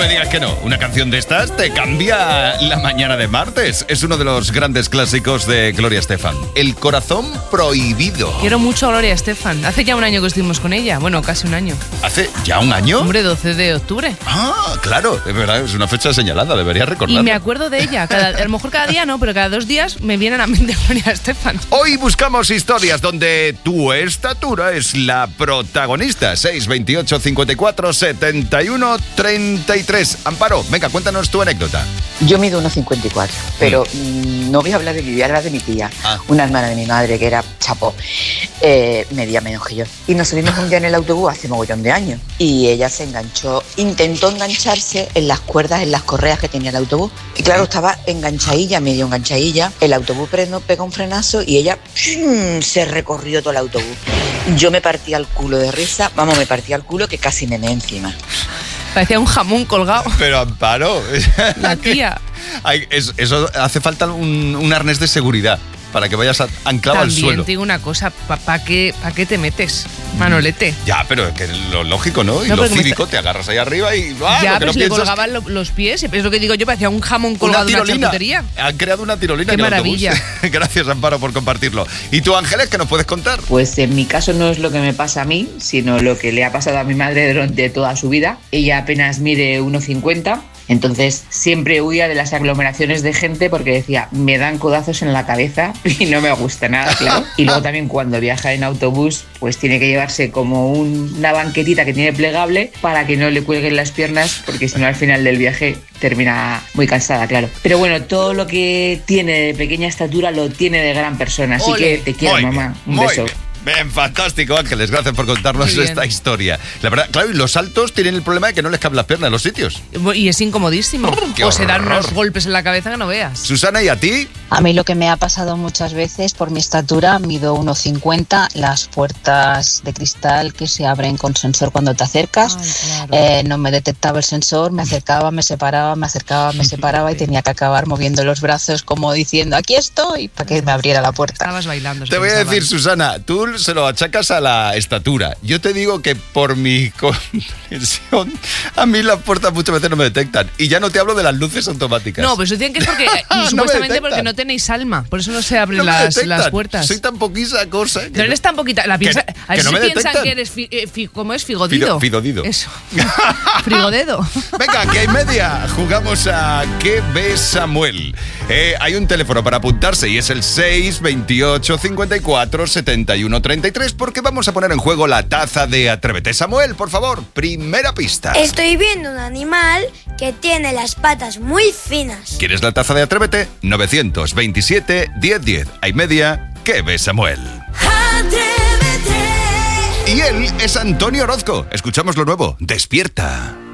me digas que no. Una canción de estas te cambia la mañana de martes. Es uno de los grandes clásicos de Gloria Estefan. El corazón prohibido. Quiero mucho a Gloria Estefan. Hace ya un año que estuvimos con ella. Bueno, casi un año. ¿Hace ya un año? Hombre, 12 de octubre. Ah, claro. Es verdad, es una fecha señalada. Debería recordarla. Y me acuerdo de ella. A lo mejor cada día no, pero cada 2 días me viene a la mente Gloria Estefan. Hoy buscamos historias donde tu estatura es la protagonista. 628 54 71 33. Amparo, venga, cuéntanos tu anécdota. Yo mido 1,54, pero no voy a hablar de mi, voy a hablar de mi tía, una hermana de mi madre que era chapó, medía menos que yo. Y nos subimos un día en el autobús hace mogollón de años y ella se enganchó, intentó engancharse en las cuerdas, en las correas que tenía el autobús. Y claro, estaba enganchadilla, medio enganchadilla, el autobús pega un frenazo y ella se recorrió todo el autobús. Yo me partía el culo de risa, me partía el culo que casi me encima. Parecía un jamón colgado. Pero Amparo, la tía. Eso hace falta un arnés de seguridad para que vayas anclado al suelo. También te digo una cosa, ¿para qué te metes, Manolete? Ya, pero es que lo lógico, ¿no? Y lo cívico, te agarras ahí arriba y... Ya, pero si le colgaban los pies, es lo que digo yo, parecía un jamón colgado de una charcutería. Han creado una tirolina. ¡Qué maravilla! Gracias, Amparo, por compartirlo. ¿Y tú, Ángeles, qué nos puedes contar? Pues en mi caso no es lo que me pasa a mí, sino lo que le ha pasado a mi madre durante toda su vida. Ella apenas mide 1,50. Entonces siempre huía de las aglomeraciones de gente porque decía, me dan codazos en la cabeza y no me gusta nada, claro. Y luego también cuando viaja en autobús, pues tiene que llevarse como una banquetita que tiene plegable para que no le cuelguen las piernas, porque si no al final del viaje termina muy cansada, claro. Pero bueno, todo lo que tiene de pequeña estatura lo tiene de gran persona, así que te quiero, mamá. Un beso. Bien, fantástico, Ángeles. Gracias por contarnos esta historia. La verdad, claro, y los altos tienen el problema de que no les caben las piernas en los sitios. Y es incomodísimo. O se dan unos golpes en la cabeza que no veas. Susana, ¿y a ti? A mí lo que me ha pasado muchas veces, por mi estatura, mido 1,50, las puertas de cristal que se abren con sensor cuando te acercas. Ay, claro. No me detectaba el sensor, me acercaba, me separaba, me acercaba, me separaba y tenía que acabar moviendo los brazos como diciendo, aquí estoy, para que me abriera la puerta. Estabas bailando. Te voy a decir, Susana, tú se lo achacas a la estatura. Yo te digo que por mi comprensión, a mí las puertas muchas veces no me detectan. Y ya no te hablo de las luces automáticas. No, pues dicen que es porque, supuestamente porque no tenéis alma. Por eso no se abren las puertas. Soy tan poquita cosa. No eres tan poquita. A ver si no piensan que eres, ¿cómo es? Figodido. Fidodido. Eso. Frigodedo. Venga, que hay media. Jugamos a ¿Qué ve Samuel? Hay un teléfono para apuntarse y es el 628 54 71 33 porque vamos a poner en juego la taza de Atrévete. Samuel, por favor, primera pista. Estoy viendo un animal que tiene las patas muy finas. ¿Quieres la taza de Atrévete? 927 1010. Hay media. ¿Qué ve Samuel? Atrévete. Y él es Antonio Orozco. Escuchamos lo nuevo. Despierta.